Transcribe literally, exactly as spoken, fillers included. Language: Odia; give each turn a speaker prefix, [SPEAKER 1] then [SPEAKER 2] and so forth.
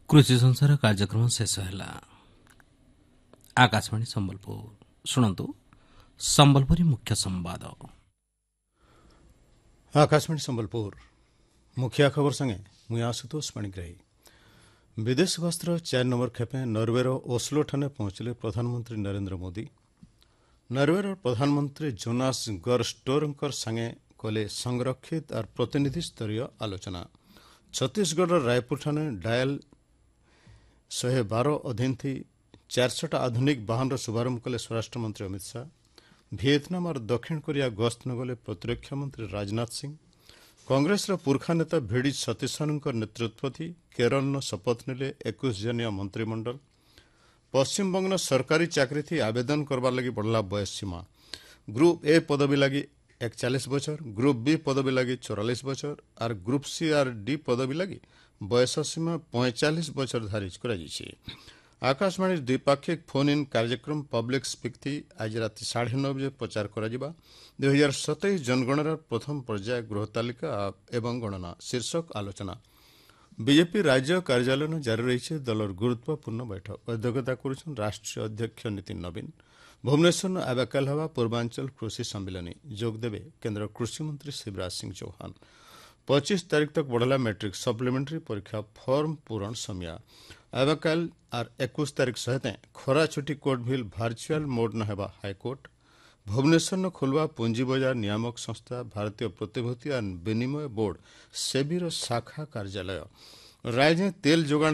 [SPEAKER 1] କୃଷି ସଂସାର କାର୍ଯ୍ୟକ୍ରମ ଶେଷ ହେଲା। ଆକାଶବାଣୀ ସମ୍ବଲପୁର ଶୁଣନ୍ତୁ ସମ୍ବଲପୁରୀ ମୁଖ୍ୟ ସମ୍ବାଦ।
[SPEAKER 2] ଆକାଶବାଣୀ ସମ୍ବଲପୁର ମୁଖ୍ୟ ଖବର ସାଙ୍ଗେ ମୁଇଁ ଆଶୁତୋଷ ପାଣିଗ୍ରାହୀ। ବିଦେଶ ଗସ୍ତର ଚାରି ନମ୍ବର ଖେପେ ନରୱେର ଓସ୍ଲୋଠାରେ ପହଞ୍ଚିଲେ ପ୍ରଧାନମନ୍ତ୍ରୀ ନରେନ୍ଦ୍ର ମୋଦି। ନରୱେର ପ୍ରଧାନମନ୍ତ୍ରୀ ଜୋନାସ୍ ଗର୍ ଷ୍ଟୋରଙ୍କ ସାଙ୍ଗେ କଲେ ସଂରକ୍ଷିତ ଆର୍ ପ୍ରତିନିଧି ସ୍ତରୀୟ ଆଲୋଚନା। ଛତିଶଗଡ଼ର ରାୟପୁରଠାରେ ଡାଏଲ୍ ଶହେ ବାର ଅଧୀନଥି ଚାରିଶହଟା ଆଧୁନିକ ବାହନର ଶୁଭାରମ୍ଭ କଲେ ସ୍ୱରାଷ୍ଟ୍ରମନ୍ତ୍ରୀ ଅମିତ ଶାହା। ଭିଏତନାମ ଆର୍ ଦକ୍ଷିଣ କୋରିଆ ଗସ୍ତ ନ ଗଲେ ପ୍ରତିରକ୍ଷା ମନ୍ତ୍ରୀ ରାଜନାଥ ସିଂ। କଂଗ୍ରେସର ପୁରଖା ନେତା ଭିଡି ସତୀଶଙ୍କ ନେତୃତ୍ୱ କେରଳର ଶପଥ ନେଲେ ଏକୋଇଶ ଜଣିଆ ମନ୍ତ୍ରିମଣ୍ଡଳ। ପଶ୍ଚିମବଙ୍ଗର ସରକାରୀ ଚାକିରି ଥି ଆବେଦନ କରବାର ଲାଗି ବଢ଼ଲା ବୟସ ସୀମା। ଗ୍ରୁପ ଏ ପଦବୀ ଲାଗି ଏକଚାଳିଶ ବছর, ଗ୍ରୁପ ବି ପଦବୀ ଲାଗି ଚଉରାଳିଶ বছর আর গ্রুপ সি আর ডি পদবী লাগি বয়স সীমা পঁয়চাশ বছর ধার্য করা আকাশবাণীর দ্বিপাক্ষিক ফোন ইন কার্যক্রম পব্লিক স্পিক থি আজ রাতে সাড়ে নয় বজে প্রচার করা দুই হাজার সতেইশ জনগণনার প্রথম পর্যায় গৃহ তালিকা এবং গণনা শীর্ষক আলোচনা। বিজেপি রাজ্য কার্যালয় জারি রয়েছে দলর গুরুত্বপূর্ণ বৈঠক। অধ্যক্ষতা করছেন রাষ্ট্রীয় অধ্যক্ষ নীতিন নবীন। ভুবনেশ্বর আগাকাল হওয়া পূর্বাঞ্চল কৃষি সম্মিলনী যোগ দেবে কেন্দ্র কৃষিমন্ত্রী শিবরাজ সিং চৌহান। পঁচিশ তারিখ তক बढ़ला मैट्रिक सप्लीमेंट्री परीक्षा फॉर्म पूरण समय आगाकाल आर एकुश तारीख सहित खरा छुट्टी कोर्ट भी भार्चुआल मोड न हेबा हाईकोर्ट। भुवनेश्वर न खोलवा पूंजी बजार नियामक संस्था भारतीय प्रतिभूति और विनिमय बोर्ड सेबीर शाखा कार्यालय। राज्य तेल जोगाण